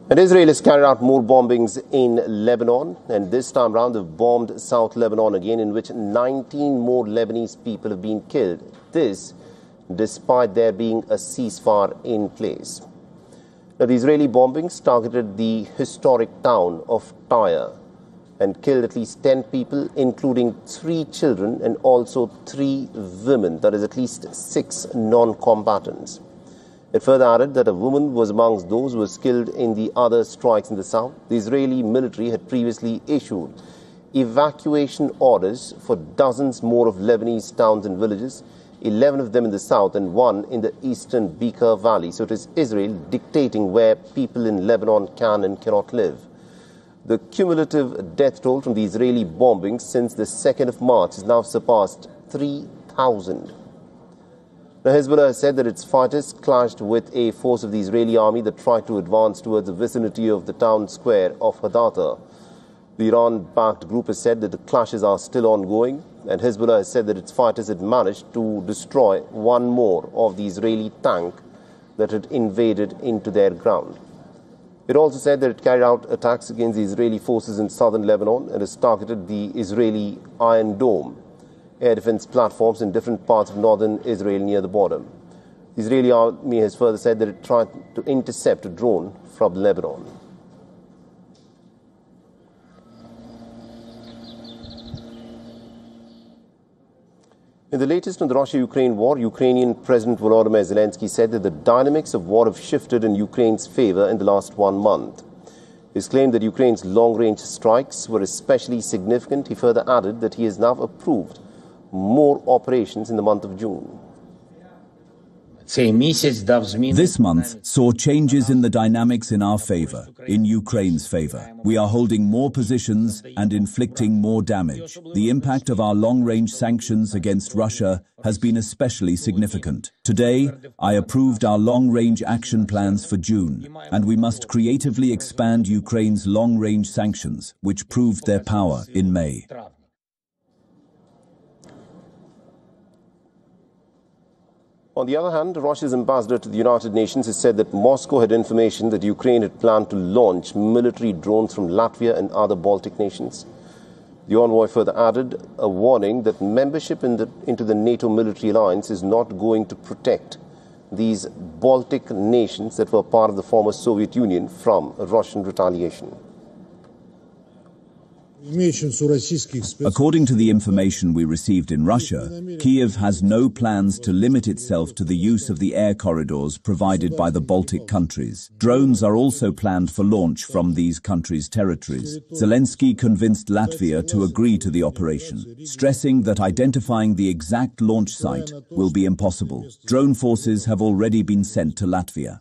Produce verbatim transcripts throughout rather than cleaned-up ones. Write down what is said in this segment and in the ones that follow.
And Israel has carried out more bombings in Lebanon, and this time round they've bombed South Lebanon again, in which nineteen more Lebanese people have been killed. This despite there being a ceasefire in place. Now, the Israeli bombings targeted the historic town of Tyre and killed at least ten people, including three children and also three women, that is at least six non-combatants. It further added that a woman was amongst those who was killed in the other strikes in the south. The Israeli military had previously issued evacuation orders for dozens more of Lebanese towns and villages, eleven of them in the south and one in the eastern Bekaa Valley. So it is Israel dictating where people in Lebanon can and cannot live. The cumulative death toll from the Israeli bombings since the second of March has now surpassed three thousand. Now, Hezbollah has said that its fighters clashed with a force of the Israeli army that tried to advance towards the vicinity of the town square of Hadassah. The Iran-backed group has said that the clashes are still ongoing, and Hezbollah has said that its fighters had managed to destroy one more of the Israeli tank that had invaded into their ground. It also said that it carried out attacks against the Israeli forces in southern Lebanon and has targeted the Israeli Iron Dome air defense platforms in different parts of northern Israel near the border. The Israeli army has further said that it tried to intercept a drone from Lebanon. In the latest on the Russia-Ukraine war, Ukrainian President Volodymyr Zelensky said that the dynamics of war have shifted in Ukraine's favor in the last one month. He's claimed that Ukraine's long-range strikes were especially significant. He further added that he has now approved more operations in the month of June. This month saw changes in the dynamics in our favor, in Ukraine's favor. We are holding more positions and inflicting more damage. The impact of our long-range sanctions against Russia has been especially significant. Today, I approved our long-range action plans for June, and we must creatively expand Ukraine's long-range sanctions, which proved their power in May. On the other hand, Russia's ambassador to the United Nations has said that Moscow had information that Ukraine had planned to launch military drones from Latvia and other Baltic nations. The envoy further added a warning that membership in the, into the NATO military alliance is not going to protect these Baltic nations that were part of the former Soviet Union from Russian retaliation. According to the information we received in Russia, Kiev has no plans to limit itself to the use of the air corridors provided by the Baltic countries. Drones are also planned for launch from these countries' territories. Zelensky convinced Latvia to agree to the operation, stressing that identifying the exact launch site will be impossible. Drone forces have already been sent to Latvia.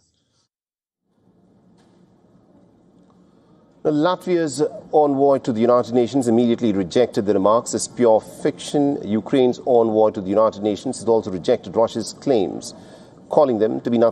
Latvia's envoy to the United Nations immediately rejected the remarks as pure fiction. Ukraine's envoy to the United Nations has also rejected Russia's claims, calling them to be nothing